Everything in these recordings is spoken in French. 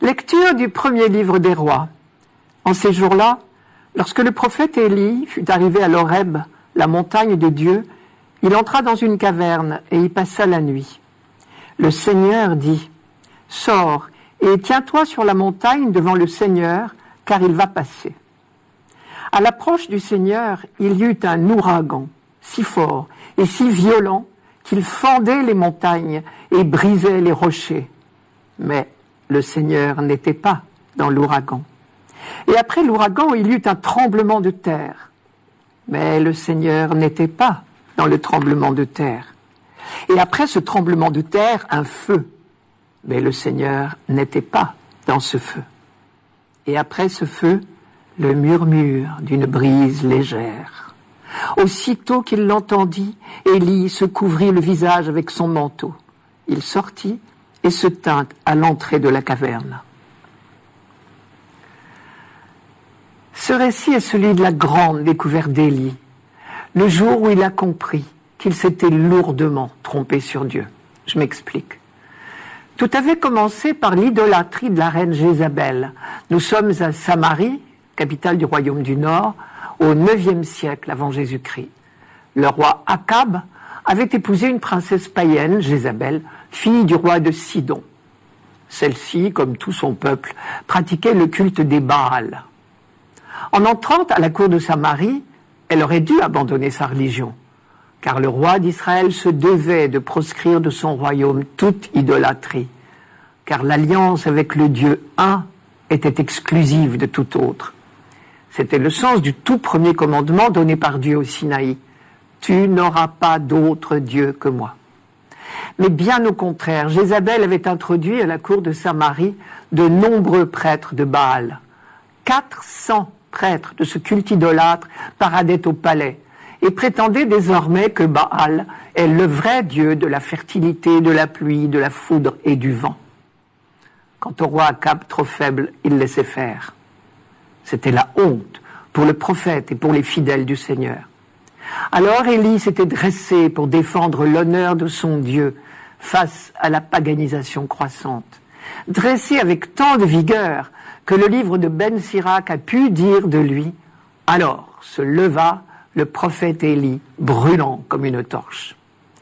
Lecture du premier livre des rois. En ces jours-là, lorsque le prophète Élie fut arrivé à l'Horeb, la montagne de Dieu, il entra dans une caverne et y passa la nuit. Le Seigneur dit, « Sors et tiens-toi sur la montagne devant le Seigneur, car il va passer. » À l'approche du Seigneur, il y eut un ouragan, si fort et si violent qu'il fendait les montagnes et brisait les rochers. Mais le Seigneur n'était pas dans l'ouragan. Et après l'ouragan, il y eut un tremblement de terre. Mais le Seigneur n'était pas dans le tremblement de terre. Et après ce tremblement de terre, un feu. Mais le Seigneur n'était pas dans ce feu. Et après ce feu, le murmure d'une brise légère. Aussitôt qu'il l'entendit, Élie se couvrit le visage avec son manteau. Il sortit et se tint à l'entrée de la caverne. Ce récit est celui de la grande découverte d'Élie, le jour où il a compris qu'il s'était lourdement trompé sur Dieu. Je m'explique. Tout avait commencé par l'idolâtrie de la reine Jézabel. Nous sommes à Samarie, capitale du royaume du Nord, au IXe siècle avant Jésus-Christ. Le roi Akab avait épousé une princesse païenne, Jézabel, fille du roi de Sidon. Celle-ci, comme tout son peuple, pratiquait le culte des Baals. En entrant à la cour de Samarie, elle aurait dû abandonner sa religion, car le roi d'Israël se devait de proscrire de son royaume toute idolâtrie, car l'alliance avec le Dieu un était exclusive de tout autre. C'était le sens du tout premier commandement donné par Dieu au Sinaï. « Tu n'auras pas d'autre Dieu que moi ». Mais bien au contraire, Jézabel avait introduit à la cour de Samarie de nombreux prêtres de Baal. 400 prêtres de ce culte idolâtre paradaient au palais et prétendaient désormais que Baal est le vrai Dieu de la fertilité, de la pluie, de la foudre et du vent. Quant au roi Akab, trop faible, il laissait faire. C'était la honte pour le prophète et pour les fidèles du Seigneur. Alors Élie s'était dressé pour défendre l'honneur de son Dieu face à la paganisation croissante. Dressé avec tant de vigueur que le livre de Ben Sirac a pu dire de lui, alors se leva le prophète Élie, brûlant comme une torche.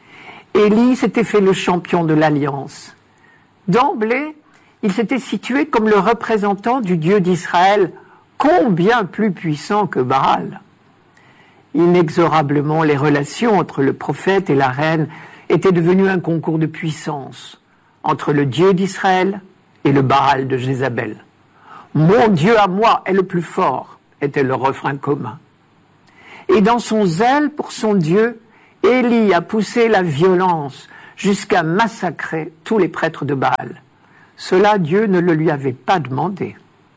Élie s'était fait le champion de l'alliance. D'emblée, il s'était situé comme le représentant du Dieu d'Israël, combien plus puissant que Baal. Inexorablement, les relations entre le prophète et la reine étaient devenues un concours de puissance entre le Dieu d'Israël et le Baal de Jézabel. « Mon Dieu à moi est le plus fort » était le refrain commun. Et dans son zèle pour son Dieu, Élie a poussé la violence jusqu'à massacrer tous les prêtres de Baal. Cela, Dieu ne le lui avait pas demandé.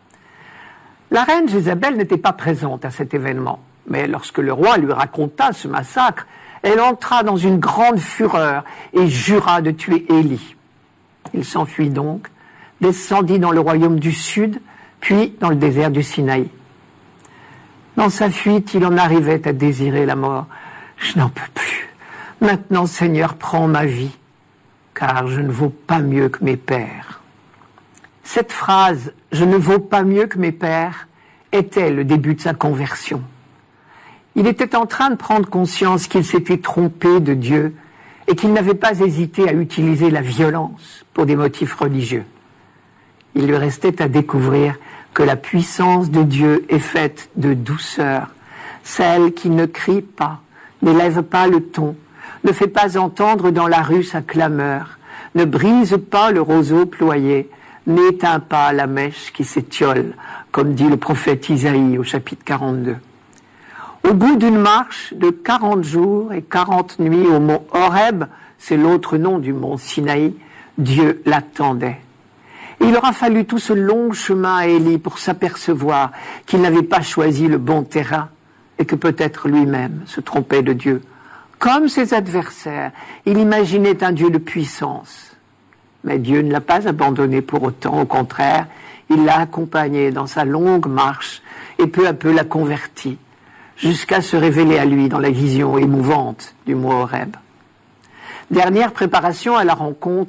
La reine Jézabel n'était pas présente à cet événement, mais lorsque le roi lui raconta ce massacre, elle entra dans une grande fureur et jura de tuer Élie. Il s'enfuit donc, descendit dans le royaume du Sud, puis dans le désert du Sinaï. Dans sa fuite, il en arrivait à désirer la mort. « Je n'en peux plus. Maintenant, Seigneur, prends ma vie, car je ne vaux pas mieux que mes pères. » Cette phrase « Je ne vaux pas mieux que mes pères » était le début de sa conversion. Il était en train de prendre conscience qu'il s'était trompé de Dieu et qu'il n'avait pas hésité à utiliser la violence pour des motifs religieux. Il lui restait à découvrir que la puissance de Dieu est faite de douceur, celle qui ne crie pas, n'élève pas le ton, ne fait pas entendre dans la rue sa clameur, ne brise pas le roseau ployé, n'éteint pas la mèche qui s'étiole, comme dit le prophète Isaïe au chapitre 42. Au bout d'une marche de 40 jours et 40 nuits au mont Horeb, c'est l'autre nom du mont Sinaï, Dieu l'attendait. Et il aura fallu tout ce long chemin à Élie pour s'apercevoir qu'il n'avait pas choisi le bon terrain et que peut-être lui-même se trompait de Dieu. Comme ses adversaires, il imaginait un Dieu de puissance. Mais Dieu ne l'a pas abandonné pour autant, au contraire, il l'a accompagné dans sa longue marche et peu à peu l'a converti, jusqu'à se révéler à lui dans la vision émouvante du mont Horeb. Dernière préparation à la rencontre,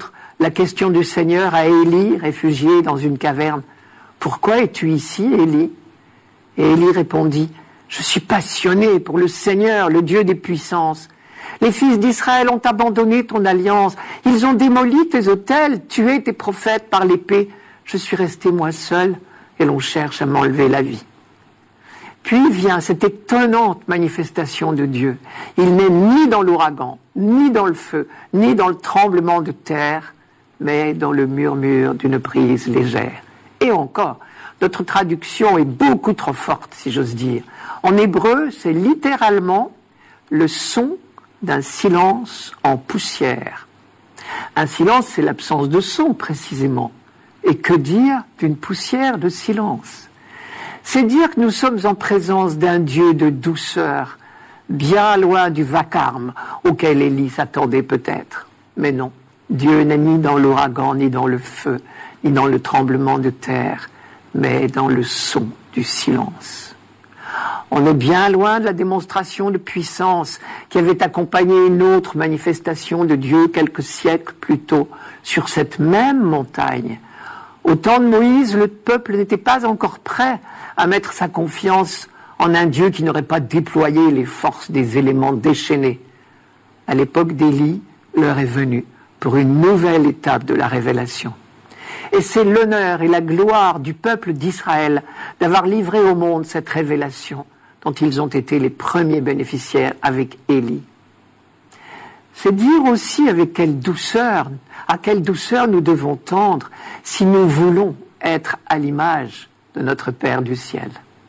la question du Seigneur à Élie, réfugié dans une caverne. « Pourquoi es-tu ici, Élie ?» Et Élie répondit, « Je suis passionné pour le Seigneur, le Dieu des puissances. Les fils d'Israël ont abandonné ton alliance. Ils ont démoli tes autels, tué tes prophètes par l'épée. Je suis resté moi seul et l'on cherche à m'enlever la vie. » Puis vient cette étonnante manifestation de Dieu. Il n'est ni dans l'ouragan, ni dans le feu, ni dans le tremblement de terre, mais dans le murmure d'une brise légère. Et encore, notre traduction est beaucoup trop forte, si j'ose dire. En hébreu, c'est littéralement le son d'un silence en poussière. Un silence, c'est l'absence de son, précisément. Et que dire d'une poussière de silence ? C'est dire que nous sommes en présence d'un Dieu de douceur, bien loin du vacarme auquel Élie s'attendait peut-être. Mais non, Dieu n'est ni dans l'ouragan, ni dans le feu, ni dans le tremblement de terre, mais dans le son du silence. On est bien loin de la démonstration de puissance qui avait accompagné une autre manifestation de Dieu quelques siècles plus tôt sur cette même montagne. Au temps de Moïse, le peuple n'était pas encore prêt à mettre sa confiance en un Dieu qui n'aurait pas déployé les forces des éléments déchaînés. À l'époque d'Élie, l'heure est venue pour une nouvelle étape de la révélation. Et c'est l'honneur et la gloire du peuple d'Israël d'avoir livré au monde cette révélation dont ils ont été les premiers bénéficiaires avec Élie. C'est dire aussi avec quelle douceur, à quelle douceur nous devons tendre si nous voulons être à l'image de notre Père du ciel.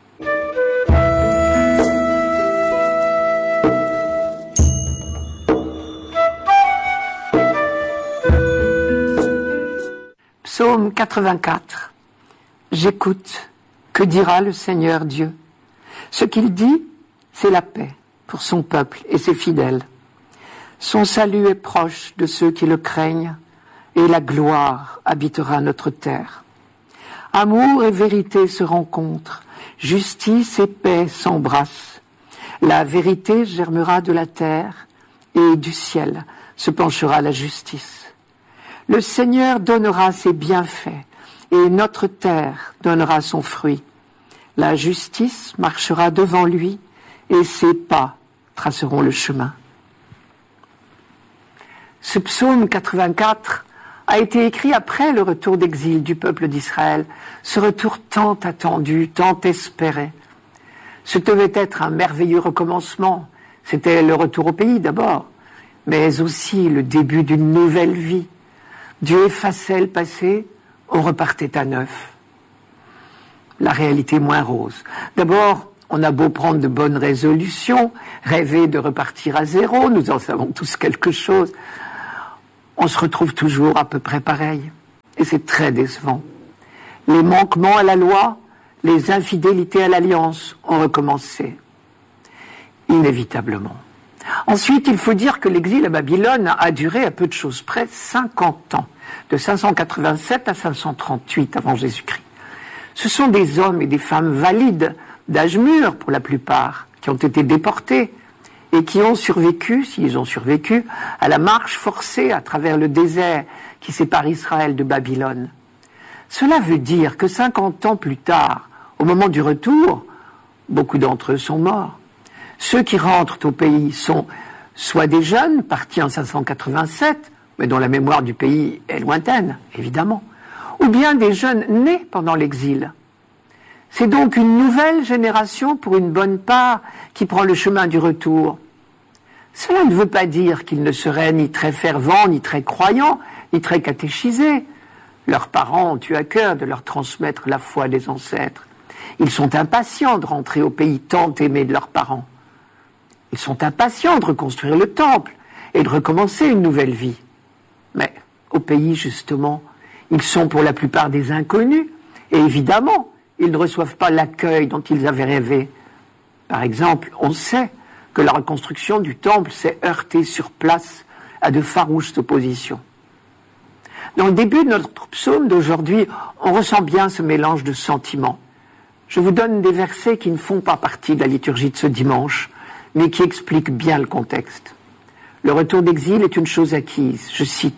Psaume 84. J'écoute. Que dira le Seigneur Dieu ? Ce qu'il dit, c'est la paix pour son peuple et ses fidèles. Son salut est proche de ceux qui le craignent, et la gloire habitera notre terre. Amour et vérité se rencontrent, justice et paix s'embrassent. La vérité germera de la terre, et du ciel se penchera la justice. Le Seigneur donnera ses bienfaits, et notre terre donnera son fruit. La justice marchera devant lui, et ses pas traceront le chemin. Ce psaume 84 a été écrit après le retour d'exil du peuple d'Israël, ce retour tant attendu, tant espéré. Ce devait être un merveilleux recommencement. C'était le retour au pays d'abord, mais aussi le début d'une nouvelle vie. Dieu effaçait le passé, on repartait à neuf. La réalité moins rose. D'abord, on a beau prendre de bonnes résolutions, rêver de repartir à zéro, nous en savons tous quelque chose. On se retrouve toujours à peu près pareil. Et c'est très décevant. Les manquements à la loi, les infidélités à l'alliance ont recommencé. Inévitablement. Ensuite, il faut dire que l'exil à Babylone a duré à peu de choses près 50 ans, de 587 à 538 avant Jésus-Christ. Ce sont des hommes et des femmes valides, d'âge mûr pour la plupart, qui ont été déportés et qui ont survécu, s'ils ont survécu, à la marche forcée à travers le désert qui sépare Israël de Babylone. Cela veut dire que 50 ans plus tard, au moment du retour, beaucoup d'entre eux sont morts. Ceux qui rentrent au pays sont soit des jeunes partis en 587, mais dont la mémoire du pays est lointaine, évidemment, ou bien des jeunes nés pendant l'exil. C'est donc une nouvelle génération, pour une bonne part, qui prend le chemin du retour. Cela ne veut pas dire qu'ils ne seraient ni très fervents, ni très croyants, ni très catéchisés. Leurs parents ont eu à cœur de leur transmettre la foi des ancêtres. Ils sont impatients de rentrer au pays tant aimé de leurs parents. Ils sont impatients de reconstruire le temple et de recommencer une nouvelle vie. Mais au pays, justement, ils sont pour la plupart des inconnus, et évidemment, ils ne reçoivent pas l'accueil dont ils avaient rêvé. Par exemple, on sait que la reconstruction du temple s'est heurtée sur place à de farouches oppositions. Dans le début de notre psaume d'aujourd'hui, on ressent bien ce mélange de sentiments. Je vous donne des versets qui ne font pas partie de la liturgie de ce dimanche, mais qui expliquent bien le contexte. Le retour d'exil est une chose acquise. Je cite, «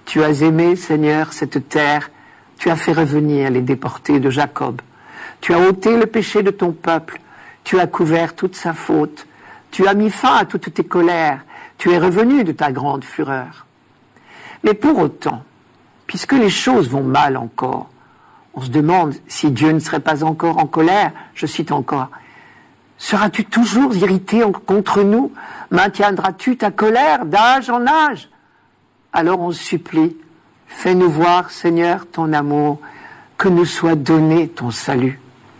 Tu as aimé, Seigneur, cette terre. Tu as fait revenir les déportés de Jacob. Tu as ôté le péché de ton peuple. Tu as couvert toute sa faute. Tu as mis fin à toutes tes colères. Tu es revenu de ta grande fureur. Mais pour autant, puisque les choses vont mal encore, on se demande si Dieu ne serait pas encore en colère. Je cite encore. Seras-tu toujours irrité contre nous? Maintiendras-tu ta colère d'âge en âge? Alors on supplie, fais-nous voir, Seigneur, ton amour, que nous soit donné ton salut.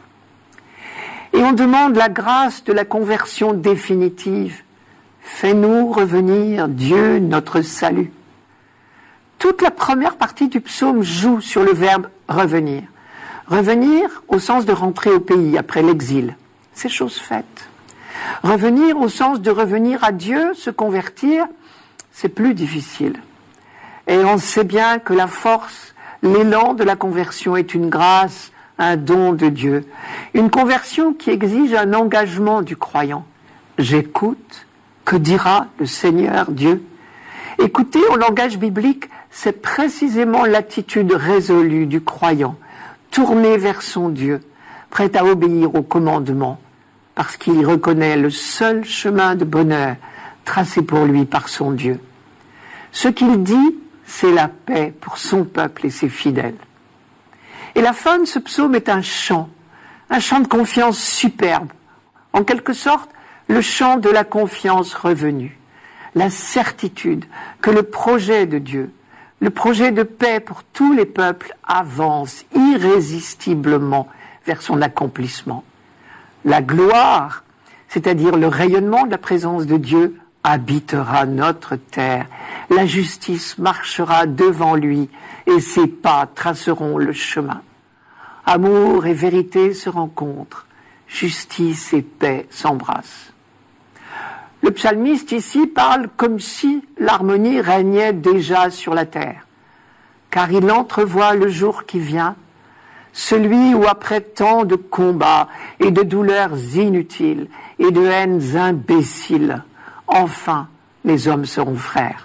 Et on demande la grâce de la conversion définitive. Fais-nous revenir, Dieu, notre salut. Toute la première partie du psaume joue sur le verbe revenir. Revenir au sens de rentrer au pays après l'exil. C'est chose faite. Revenir au sens de revenir à Dieu, se convertir, c'est plus difficile. Et on sait bien que la force, l'élan de la conversion est une grâce, un don de Dieu. Une conversion qui exige un engagement du croyant. J'écoute, que dira le Seigneur Dieu? Écouter au langage biblique, c'est précisément l'attitude résolue du croyant, tourné vers son Dieu, prêt à obéir aux commandements, parce qu'il reconnaît le seul chemin de bonheur tracé pour lui par son Dieu. Ce qu'il dit, c'est la paix pour son peuple et ses fidèles. Et la fin de ce psaume est un chant de confiance superbe, en quelque sorte le chant de la confiance revenue, la certitude que le projet de Dieu, le projet de paix pour tous les peuples avance irrésistiblement vers son accomplissement. La gloire, c'est-à-dire le rayonnement de la présence de Dieu, habitera notre terre. La justice marchera devant lui et ses pas traceront le chemin. Amour et vérité se rencontrent, justice et paix s'embrassent. Le psalmiste ici parle comme si l'harmonie régnait déjà sur la terre, car il entrevoit le jour qui vient, celui où après tant de combats et de douleurs inutiles et de haines imbéciles, enfin les hommes seront frères.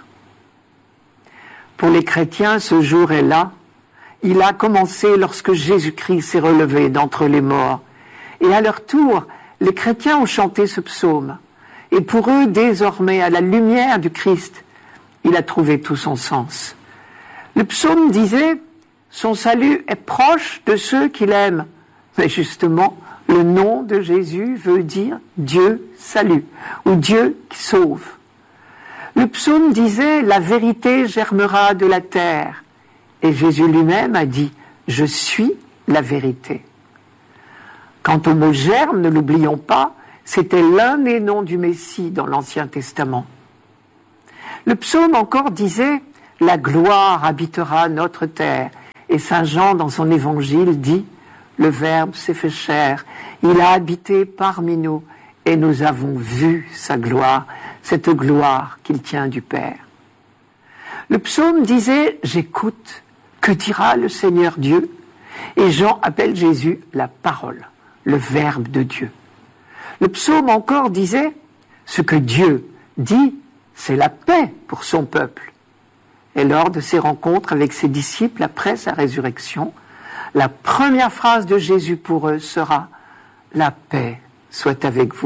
Pour les chrétiens, ce jour est là. Il a commencé lorsque Jésus-Christ s'est relevé d'entre les morts. Et à leur tour, les chrétiens ont chanté ce psaume. Et pour eux, désormais, à la lumière du Christ, il a trouvé tout son sens. Le psaume disait, son salut est proche de ceux qu'il aime. Mais justement, le nom de Jésus veut dire Dieu salue, ou Dieu qui sauve. Le psaume disait, la vérité germera de la terre. Et Jésus lui-même a dit, je suis la vérité. Quant au mot germe, ne l'oublions pas, c'était l'un des noms du Messie dans l'Ancien Testament. Le psaume encore disait, la gloire habitera notre terre. Et Saint Jean, dans son évangile, dit, le Verbe s'est fait chair, il a habité parmi nous, et nous avons vu sa gloire, cette gloire qu'il tient du Père. Le psaume disait, j'écoute, que dira le Seigneur Dieu? Et Jean appelle Jésus la parole, le Verbe de Dieu. Le psaume encore disait, ce que Dieu dit, c'est la paix pour son peuple. Et lors de ses rencontres avec ses disciples après sa résurrection, la première phrase de Jésus pour eux sera « La paix soit avec vous ».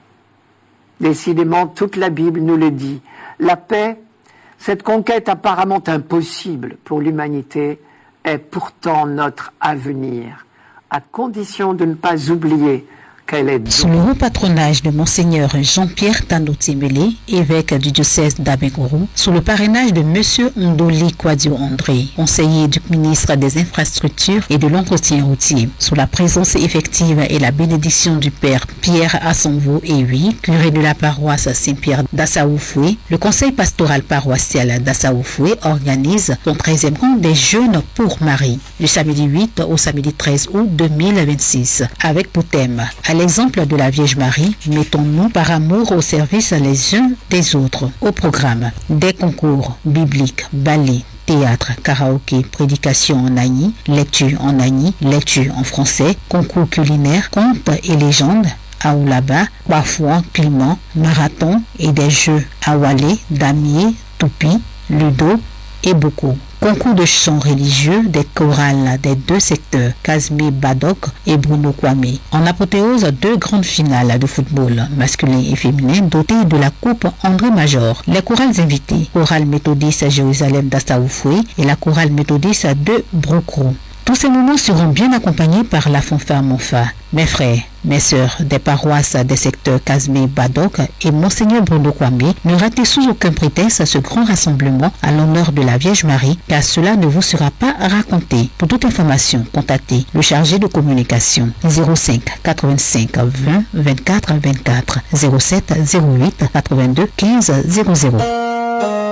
Décidément, toute la Bible nous le dit. La paix, cette conquête apparemment impossible pour l'humanité, est pourtant notre avenir, à condition de ne pas oublier Sous le haut patronage de Monseigneur Jean-Pierre Tanotimele, évêque du diocèse d'Abengourou, sous le parrainage de Monsieur Ndoli Kwadio André, conseiller du ministre des Infrastructures et de l'Entretien routier, sous la présence effective et la bénédiction du Père Pierre Assonvo Ewi, curé de la paroisse Saint-Pierre d'Assaoufoué, le conseil pastoral paroissial d'Assaoufoué organise son 13e camp des Jeunes pour Marie, du samedi 8 au samedi 13 août 2026, avec pour thème à l'exemple de la Vierge Marie, mettons-nous par amour au service les uns des autres. Au programme, des concours bibliques, ballets, théâtre, karaoké, prédication en agni, lecture en agni, lecture en français, concours culinaire, contes et légendes, aoulaba, parfois piment, marathon et des jeux à walé, damier, toupie, ludo, et Boko. Concours de chants religieux des chorales des deux secteurs, Kazmi Badok et Bruno Kwame. En apothéose, 2 grandes finales de football masculin et féminin dotées de la Coupe André Major. Les chorales invitées, chorale méthodiste Jérusalem d'Astaoufoué et la chorale méthodiste de Brocro. Tous ces moments seront bien accompagnés par la fanfare Monfa. Mes frères, mes sœurs des paroisses des secteurs Kazmi Badok et Monseigneur Bruno Kwame, ne ratez sous aucun prétexte ce grand rassemblement à l'honneur de la Vierge Marie, car cela ne vous sera pas raconté. Pour toute information, contactez le chargé de communication 05 85 20 24 24 07 08 82 15 00.